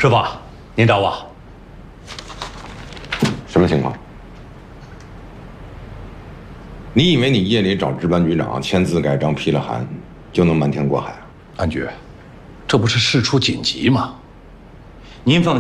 师傅，您找我？ 什么情况？你以为你夜里找值班局长签字盖章批了函，就能瞒天过海啊？ 安局，这不是事出紧急吗？您放。